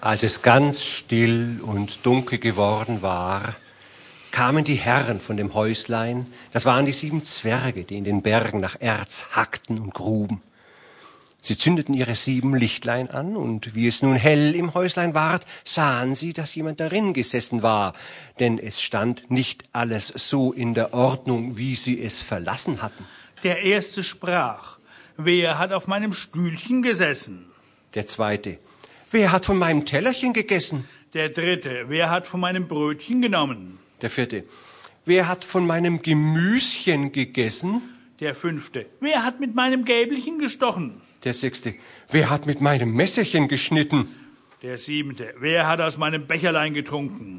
Als es ganz still und dunkel geworden war, kamen die Herren von dem Häuslein, das waren die 7 Zwerge, die in den Bergen nach Erz hackten und gruben. Sie zündeten ihre 7 Lichtlein an, und wie es nun hell im Häuslein ward, sahen sie, dass jemand darin gesessen war, denn es stand nicht alles so in der Ordnung, wie sie es verlassen hatten. Der Erste sprach: Wer hat auf meinem Stühlchen gesessen? Der Zweite: Wer hat von meinem Tellerchen gegessen? Der Dritte: Wer hat von meinem Brötchen genommen? Der Vierte: Wer hat von meinem Gemüschen gegessen? Der Fünfte: Wer hat mit meinem Gäbelchen gestochen? Der Sechste: Wer hat mit meinem Messerchen geschnitten? Der Siebente: Wer hat aus meinem Becherlein getrunken?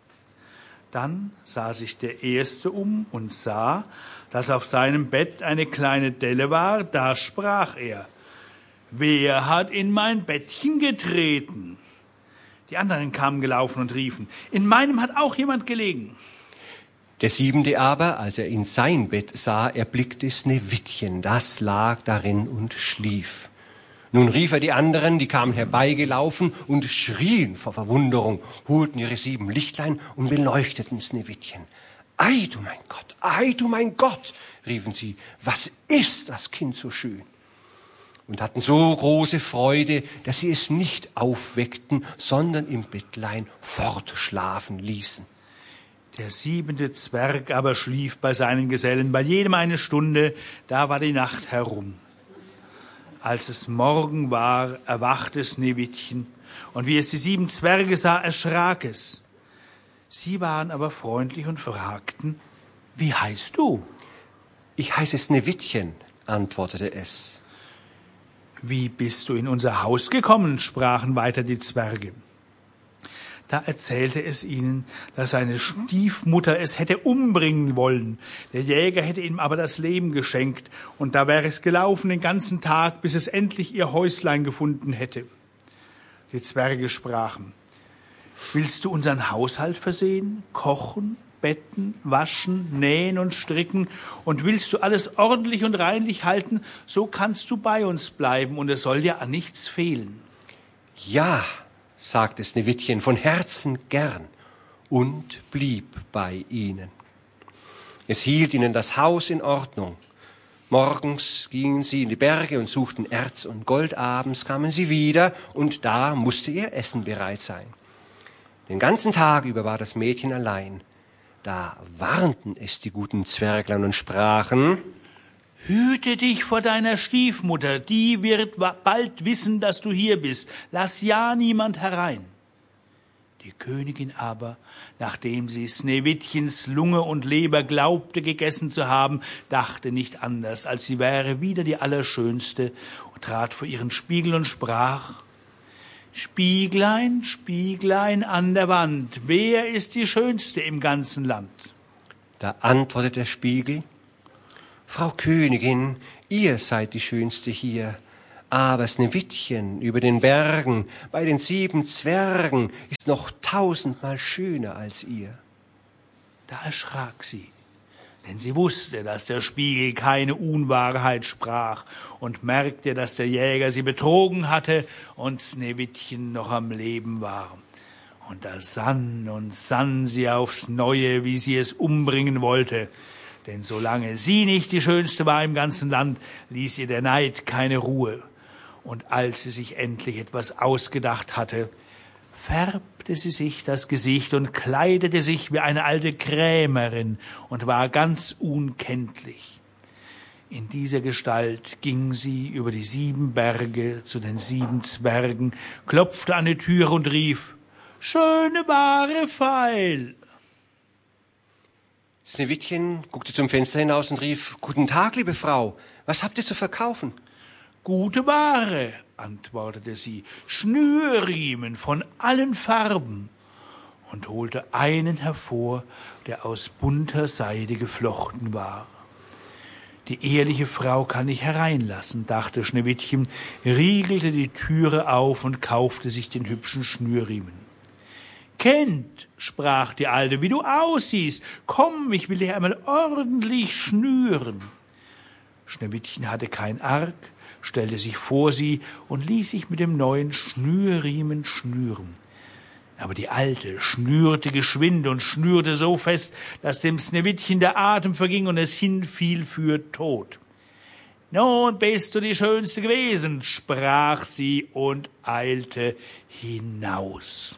Dann sah sich der Erste um und sah, dass auf seinem Bett eine kleine Delle war. Da sprach er: Wer hat in mein Bettchen getreten? Die anderen kamen gelaufen und riefen: In meinem hat auch jemand gelegen. Der Siebente aber, als er in sein Bett sah, erblickte Sneewittchen, das lag darin und schlief. Nun rief er die anderen, die kamen herbeigelaufen und schrien vor Verwunderung, holten ihre 7 Lichtlein und beleuchteten Sneewittchen. Ei, du mein Gott, riefen sie, was ist das Kind so schön? Und hatten so große Freude, dass sie es nicht aufweckten, sondern im Bettlein fortschlafen ließen. Der 7. Zwerg aber schlief bei seinen Gesellen, bei jedem eine Stunde, da war die Nacht herum. Als es Morgen war, erwachte Sneewittchen, und wie es die 7 Zwerge sah, erschrak es. Sie waren aber freundlich und fragten: Wie heißt du? Ich heiße Sneewittchen, antwortete es. Wie bist du in unser Haus gekommen? Sprachen weiter die Zwerge. Da erzählte es ihnen, dass seine Stiefmutter es hätte umbringen wollen. Der Jäger hätte ihm aber das Leben geschenkt, und da wäre es gelaufen den ganzen Tag, bis es endlich ihr Häuslein gefunden hätte. Die Zwerge sprachen: Willst du unseren Haushalt versehen, kochen, betten, waschen, nähen und stricken, und willst du alles ordentlich und reinlich halten, so kannst du bei uns bleiben, und es soll dir an nichts fehlen. Ja, sagte Sneewittchen von Herzen gern und blieb bei ihnen. Es hielt ihnen das Haus in Ordnung. Morgens gingen sie in die Berge und suchten Erz und Gold, abends kamen sie wieder, und da musste ihr Essen bereit sein. Den ganzen Tag über war das Mädchen allein. Da warnten es die guten Zwerglein und sprachen: Hüte dich vor deiner Stiefmutter, die wird bald wissen, dass du hier bist. Lass ja niemand herein. Die Königin aber, nachdem sie Sneewittchens Lunge und Leber glaubte gegessen zu haben, dachte nicht anders, als sie wäre wieder die Allerschönste, und trat vor ihren Spiegel und sprach: Spieglein, Spieglein an der Wand, wer ist die Schönste im ganzen Land? Da antwortete der Spiegel: Frau Königin, ihr seid die Schönste hier, aber Sneewittchen über den Bergen, bei den 7 Zwergen, ist noch 1000-mal schöner als ihr. Da erschrak sie, denn sie wusste, dass der Spiegel keine Unwahrheit sprach, und merkte, dass der Jäger sie betrogen hatte und Sneewittchen noch am Leben war. Und da sann und sann sie aufs Neue, wie sie es umbringen wollte. Denn solange sie nicht die Schönste war im ganzen Land, ließ ihr der Neid keine Ruhe. Und als sie sich endlich etwas ausgedacht hatte, färbte sie sich das Gesicht und kleidete sich wie eine alte Krämerin und war ganz unkenntlich. In dieser Gestalt ging sie über die 7 Berge zu den 7 Zwergen, klopfte an die Tür und rief: Schöne Ware feil! Sneewittchen guckte zum Fenster hinaus und rief: Guten Tag, liebe Frau, was habt ihr zu verkaufen? Gute Ware, antwortete sie, Schnürriemen von allen Farben, und holte einen hervor, der aus bunter Seide geflochten war. Die ehrliche Frau kann ich hereinlassen, dachte Schneewittchen, riegelte die Türe auf und kaufte sich den hübschen Schnürriemen. Kind, sprach die Alte, wie du aussiehst, komm, ich will dich einmal ordentlich schnüren. Schneewittchen hatte kein Arg, stellte sich vor sie und ließ sich mit dem neuen Schnürriemen schnüren. Aber die Alte schnürte geschwind und schnürte so fest, dass dem Sneewittchen der Atem verging und es hinfiel für tot. »Nun bist du die Schönste gewesen«, sprach sie und eilte hinaus.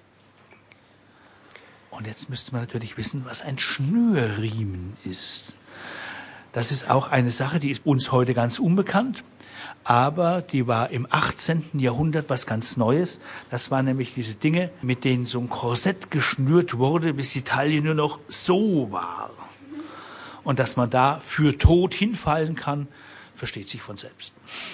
Und jetzt müsste man natürlich wissen, was ein Schnürriemen ist. Das ist auch eine Sache, die ist uns heute ganz unbekannt. Aber die war im 18. Jahrhundert was ganz Neues. Das waren nämlich diese Dinge, mit denen so ein Korsett geschnürt wurde, bis die Taille nur noch so war. Und dass man da für tot hinfallen kann, versteht sich von selbst.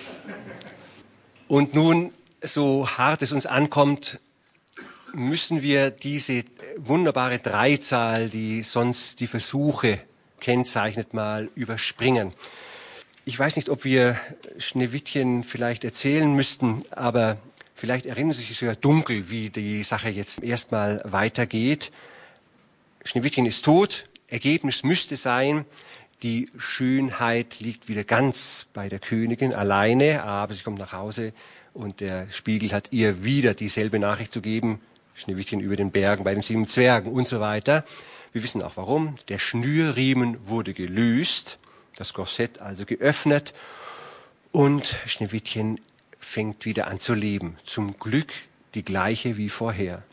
Und nun, so hart es uns ankommt, müssen wir diese wunderbare Dreizahl, die sonst die Versuche kennzeichnet, mal überspringen. Ich weiß nicht, ob wir Schneewittchen vielleicht erzählen müssten, aber vielleicht erinnern Sie sich sogar dunkel, wie die Sache jetzt erstmal weitergeht. Schneewittchen ist tot, Ergebnis müsste sein, die Schönheit liegt wieder ganz bei der Königin alleine, aber sie kommt nach Hause und der Spiegel hat ihr wieder dieselbe Nachricht zu geben, Schneewittchen über den Bergen bei den 7 Zwergen und so weiter. Wir wissen auch warum. Der Schnürriemen wurde gelöst, das Korsett also geöffnet und Schneewittchen fängt wieder an zu leben. Zum Glück die gleiche wie vorher.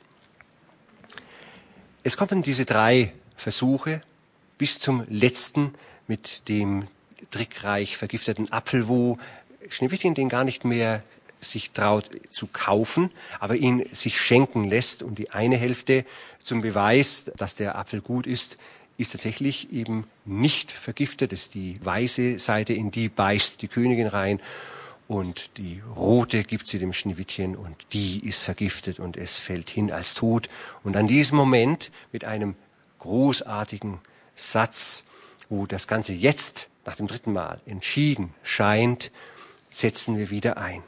Es kommen diese 3 Versuche bis zum letzten mit dem trickreich vergifteten Apfel, wo Schneewittchen den gar nicht mehr sich traut zu kaufen, aber ihn sich schenken lässt. Und die eine Hälfte zum Beweis, dass der Apfel gut ist tatsächlich eben nicht vergiftet. Das ist die weiße Seite, in die beißt die Königin rein. Und die rote gibt sie dem Schneewittchen und die ist vergiftet und es fällt hin als tot. Und an diesem Moment mit einem großartigen Satz, wo das Ganze jetzt nach dem 3. Mal entschieden scheint, setzen wir wieder ein.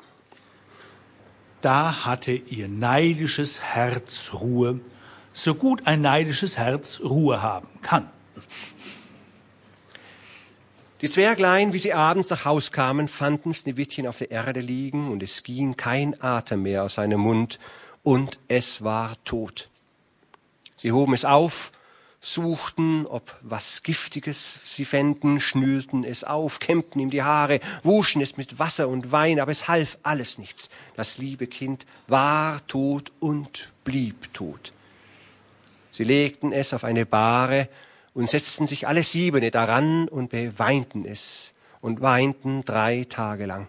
Da hatte ihr neidisches Herz Ruhe, so gut ein neidisches Herz Ruhe haben kann. Die Zwerglein, wie sie abends nach Haus kamen, fanden Schneewittchen auf der Erde liegen und es ging kein Atem mehr aus seinem Mund und es war tot. Sie hoben es auf, suchten, ob was Giftiges sie fänden, schnürten es auf, kämmten ihm die Haare, wuschen es mit Wasser und Wein, aber es half alles nichts. Das liebe Kind war tot und blieb tot. Sie legten es auf eine Bahre und setzten sich alle 7 daran und beweinten es und weinten 3 Tage lang.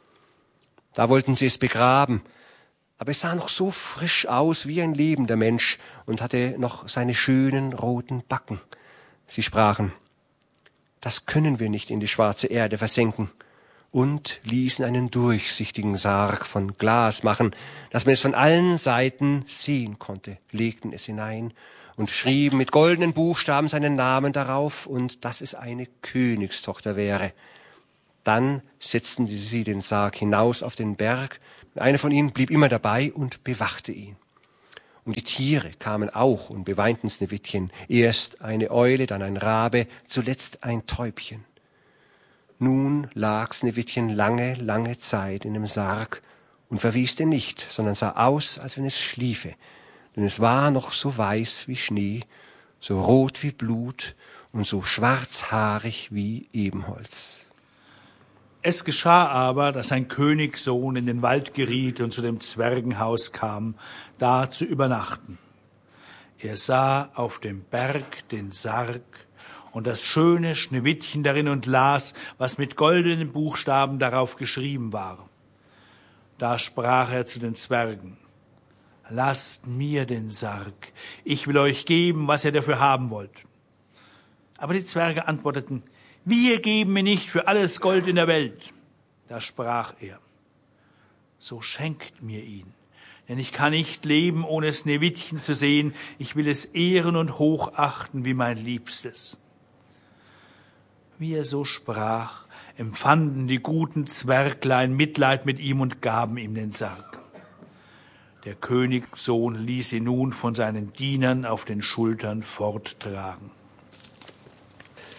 Da wollten sie es begraben, aber es sah noch so frisch aus wie ein lebender Mensch und hatte noch seine schönen roten Backen. Sie sprachen, das können wir nicht in die schwarze Erde versenken, und ließen einen durchsichtigen Sarg von Glas machen, dass man es von allen Seiten sehen konnte, legten es hinein und schrieben mit goldenen Buchstaben seinen Namen darauf und dass es eine Königstochter wäre. Dann setzten sie den Sarg hinaus auf den Berg. Einer von ihnen blieb immer dabei und bewachte ihn. Und die Tiere kamen auch und beweinten Schneewittchen. Erst eine Eule, dann ein Rabe, zuletzt ein Täubchen. Nun lag Schneewittchen lange, lange Zeit in dem Sarg und verweste nicht, sondern sah aus, als wenn es schliefe. Denn es war noch so weiß wie Schnee, so rot wie Blut und so schwarzhaarig wie Ebenholz. Es geschah aber, dass ein Königssohn in den Wald geriet und zu dem Zwergenhaus kam, da zu übernachten. Er sah auf dem Berg den Sarg und das schöne Schneewittchen darin und las, was mit goldenen Buchstaben darauf geschrieben war. Da sprach er zu den Zwergen, lasst mir den Sarg, ich will euch geben, was ihr dafür haben wollt. Aber die Zwerge antworteten, wir geben mir nicht für alles Gold in der Welt. Da sprach er, so schenkt mir ihn, denn ich kann nicht leben, ohne Schneewittchen zu sehen. Ich will es ehren und hochachten wie mein Liebstes. Wie er so sprach, empfanden die guten Zwerglein Mitleid mit ihm und gaben ihm den Sarg. Der Königssohn ließ ihn nun von seinen Dienern auf den Schultern forttragen.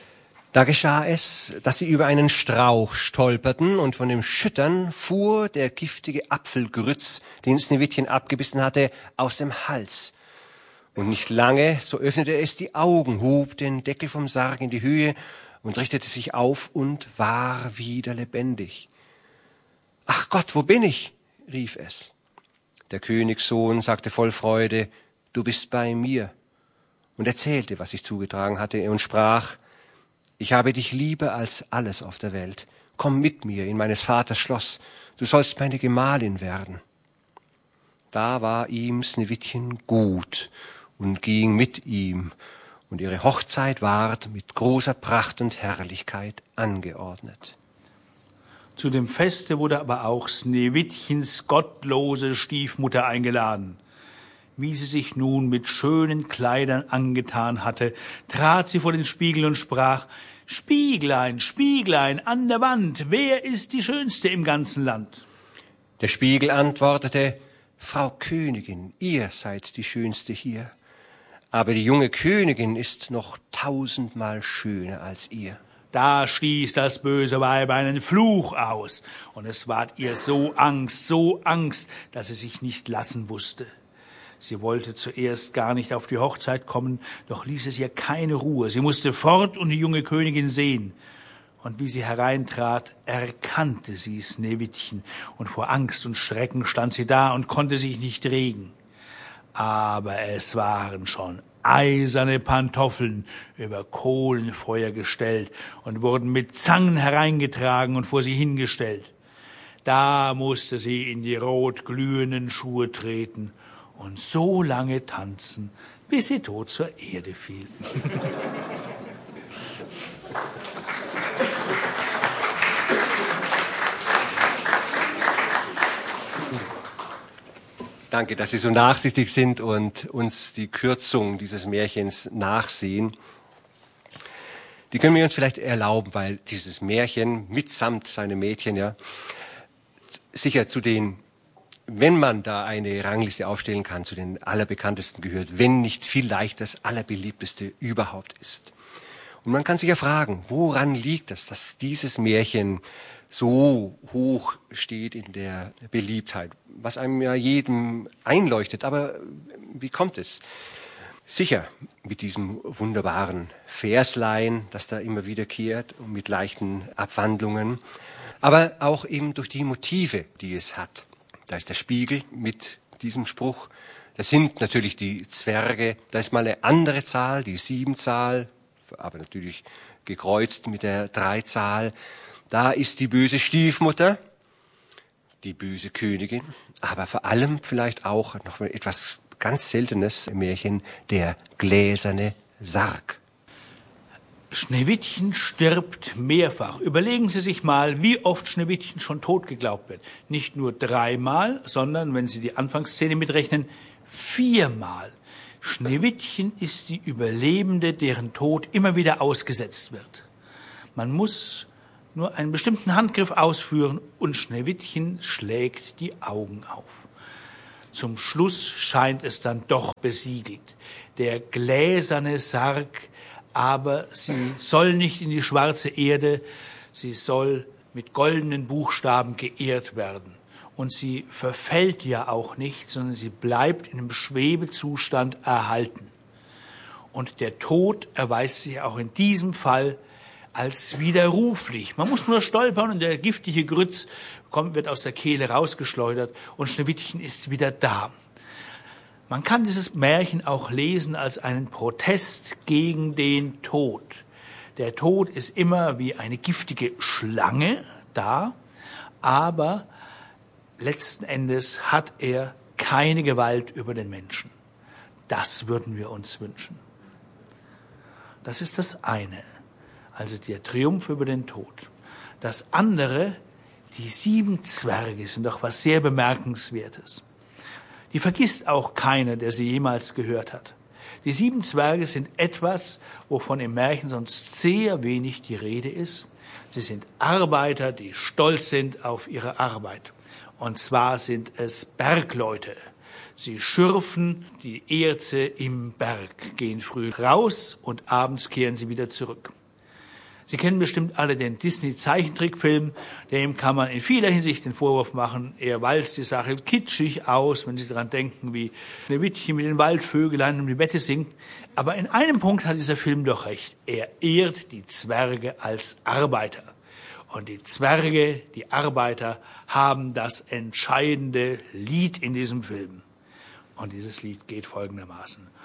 Da geschah es, dass sie über einen Strauch stolperten, und von dem Schüttern fuhr der giftige Apfelgrütz, den Sneewittchen abgebissen hatte, aus dem Hals. Und nicht lange, so öffnete es die Augen, hob den Deckel vom Sarg in die Höhe und richtete sich auf und war wieder lebendig. »Ach Gott, wo bin ich?« rief es. Der Königssohn sagte voll Freude, »Du bist bei mir«, und erzählte, was sich zugetragen hatte, und sprach, »Ich habe dich lieber als alles auf der Welt. Komm mit mir in meines Vaters Schloss. Du sollst meine Gemahlin werden.« Da war ihm Sneewittchen gut und ging mit ihm, und ihre Hochzeit ward mit großer Pracht und Herrlichkeit angeordnet. Zu dem Feste wurde aber auch Sneewittchens gottlose Stiefmutter eingeladen. Wie sie sich nun mit schönen Kleidern angetan hatte, trat sie vor den Spiegel und sprach, »Spieglein, Spieglein an der Wand, wer ist die Schönste im ganzen Land?« Der Spiegel antwortete, »Frau Königin, ihr seid die Schönste hier, aber die junge Königin ist noch 1000-mal schöner als ihr.« Da stieß das böse Weib einen Fluch aus, und es ward ihr so Angst, dass sie sich nicht lassen wusste. Sie wollte zuerst gar nicht auf die Hochzeit kommen, doch ließ es ihr keine Ruhe. Sie musste fort und die junge Königin sehen. Und wie sie hereintrat, erkannte sie Sneewittchen, und vor Angst und Schrecken stand sie da und konnte sich nicht regen. Aber es waren schon eiserne Pantoffeln über Kohlenfeuer gestellt und wurden mit Zangen hereingetragen und vor sie hingestellt. Da musste sie in die rotglühenden Schuhe treten und so lange tanzen, bis sie tot zur Erde fiel. Danke, dass Sie so nachsichtig sind und uns die Kürzung dieses Märchens nachsehen. Die können wir uns vielleicht erlauben, weil dieses Märchen mitsamt seinem Mädchen, ja, sicher zu den, wenn man da eine Rangliste aufstellen kann, zu den allerbekanntesten gehört, wenn nicht vielleicht das allerbeliebteste überhaupt ist. Und man kann sich ja fragen, woran liegt das, dass dieses Märchen so hoch steht in der Beliebtheit, was einem ja jedem einleuchtet. Aber wie kommt es? Sicher mit diesem wunderbaren Verslein, das da immer wiederkehrt und mit leichten Abwandlungen, aber auch eben durch die Motive, die es hat. Da ist der Spiegel mit diesem Spruch, das sind natürlich die Zwerge, da ist mal eine andere Zahl, die 7-Zahl, aber natürlich gekreuzt mit der 3-Zahl. Da ist die böse Stiefmutter, die böse Königin, aber vor allem vielleicht auch noch etwas ganz Seltenes im Märchen, der gläserne Sarg. Schneewittchen stirbt mehrfach. Überlegen Sie sich mal, wie oft Schneewittchen schon tot geglaubt wird. Nicht nur 3-mal, sondern, wenn Sie die Anfangsszene mitrechnen, 4-mal. Schneewittchen ist die Überlebende, deren Tod immer wieder ausgesetzt wird. Man muss nur einen bestimmten Handgriff ausführen und Schneewittchen schlägt die Augen auf. Zum Schluss scheint es dann doch besiegelt. Der gläserne Sarg, aber sie soll nicht in die schwarze Erde, sie soll mit goldenen Buchstaben geehrt werden. Und sie verfällt ja auch nicht, sondern sie bleibt in einem Schwebezustand erhalten. Und der Tod erweist sich auch in diesem Fall als widerruflich. Man muss nur stolpern und der giftige Grütz wird aus der Kehle rausgeschleudert und Schneewittchen ist wieder da. Man kann dieses Märchen auch lesen als einen Protest gegen den Tod. Der Tod ist immer wie eine giftige Schlange da, aber letzten Endes hat er keine Gewalt über den Menschen. Das würden wir uns wünschen. Das ist das eine. Also der Triumph über den Tod. Das andere, die 7 Zwerge sind doch was sehr Bemerkenswertes. Die vergisst auch keiner, der sie jemals gehört hat. Die 7 Zwerge sind etwas, wovon im Märchen sonst sehr wenig die Rede ist. Sie sind Arbeiter, die stolz sind auf ihre Arbeit. Und zwar sind es Bergleute. Sie schürfen die Erze im Berg, gehen früh raus und abends kehren sie wieder zurück. Sie kennen bestimmt alle den Disney-Zeichentrickfilm. Dem kann man in vieler Hinsicht den Vorwurf machen, er walzt die Sache kitschig aus, wenn Sie daran denken, wie Schneewittchen mit den Waldvögelein um die Wette singt. Aber in einem Punkt hat dieser Film doch recht. Er ehrt die Zwerge als Arbeiter. Und die Zwerge, die Arbeiter, haben das entscheidende Lied in diesem Film. Und dieses Lied geht folgendermaßen.